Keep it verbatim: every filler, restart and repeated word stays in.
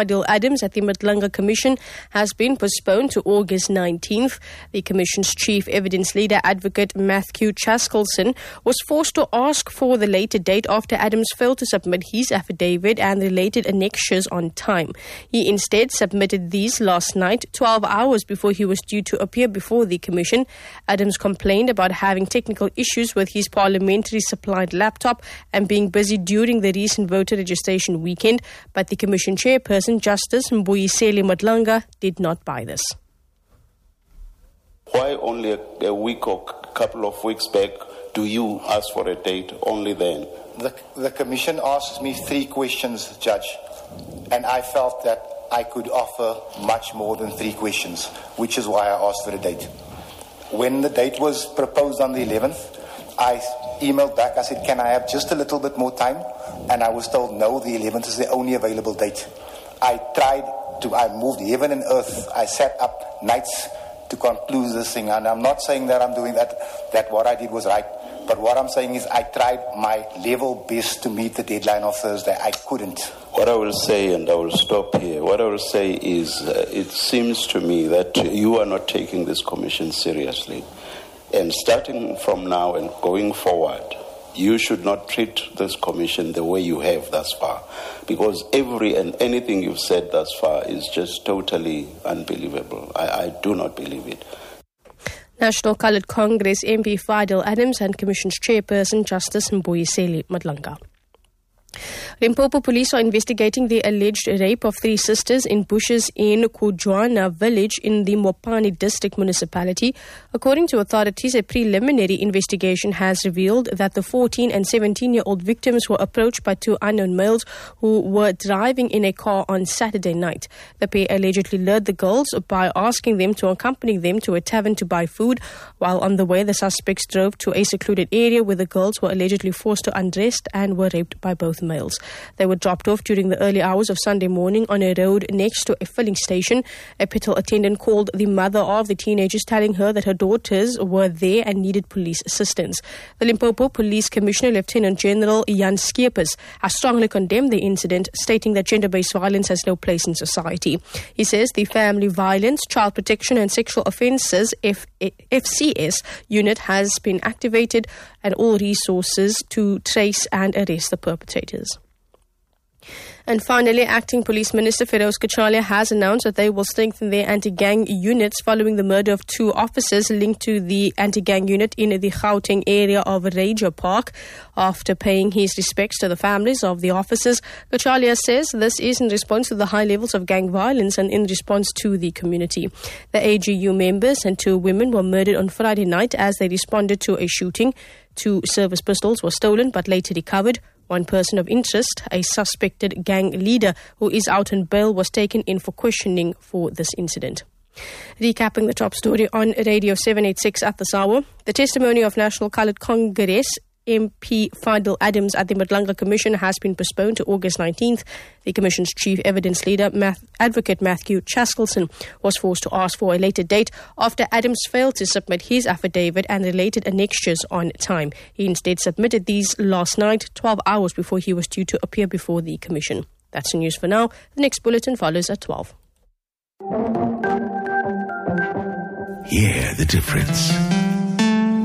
Fadil Adams at the Madlanga Commission has been postponed to August nineteenth. The Commission's chief evidence leader, Advocate Matthew Chaskelson, was forced to ask for the later date after Adams failed to submit his affidavit and related annexures on time. He instead submitted these last night, twelve hours before he was due to appear before the Commission. Adams complained about having technical issues with his parliamentary supplied laptop and being busy during the recent voter registration weekend, but the Commission chairperson, Justice Mbuyiseli Madlanga, did not buy this. Why only a, a week or a couple of weeks back do you ask for a date only then? The, the Commission asked me three questions, Judge, and I felt that I could offer much more than three questions, which is why I asked for a date. When the date was proposed on the eleventh, I emailed back. I said, can I have just a little bit more time? And I was told, no, the eleventh is the only available date. I tried to, I moved heaven and earth. I sat up nights to conclude this thing. And I'm not saying that I'm doing that, that what I did was right. But what I'm saying is I tried my level best to meet the deadline of Thursday. I couldn't. What I will say, and I will stop here, what I will say is uh, it seems to me that you are not taking this commission seriously. And starting from now and going forward, you should not treat this commission the way you have thus far. Because every and anything you've said thus far is just totally unbelievable. I, I do not believe it. National Coloured Congress M P Fadil Adams and Commission's chairperson, Justice Mbuyiseli Madlanga. Limpopo police are investigating the alleged rape of three sisters in bushes in Kujwana village in the Mopani district municipality. According to authorities, a preliminary investigation has revealed that the fourteen and seventeen-year-old victims were approached by two unknown males who were driving in a car on Saturday night. The pair allegedly lured the girls by asking them to accompany them to a tavern to buy food. While on the way, the suspects drove to a secluded area where the girls were allegedly forced to undress and were raped by both males. They were dropped off during the early hours of Sunday morning on a road next to a filling station. A petrol attendant called the mother of the teenagers, telling her that her daughters were there and needed police assistance. The Limpopo Police Commissioner, Lieutenant General Jan Skeepers, has strongly condemned the incident, stating that gender-based violence has no place in society. He says the Family Violence, Child Protection and Sexual Offences F- F C S unit has been activated and all resources to trace and arrest the perpetrators. And finally, Acting Police Minister Feroz Kachalia has announced that they will strengthen their anti-gang units following the murder of two officers linked to the anti-gang unit in the Gauteng area of Ranger Park. After paying his respects to the families of the officers, Kachalia says this is in response to the high levels of gang violence and in response to the community. The A G U members and two women were murdered on Friday night as they responded to a shooting. Two service pistols were stolen but later recovered. One person of interest, a suspected gang leader who is out on bail, was taken in for questioning for this incident. Recapping the top story on Radio seven eighty-six at this hour, the testimony of National Coloured Congress M P Fadil Adams at the Madlanga Commission has been postponed to August nineteenth. The Commission's chief evidence leader, Math- Advocate Matthew Chaskelson, was forced to ask for a later date after Adams failed to submit his affidavit and related annexures on time. He instead submitted these last night, twelve hours before he was due to appear before the Commission. That's the news for now. The next bulletin follows at twelve. Hear the difference.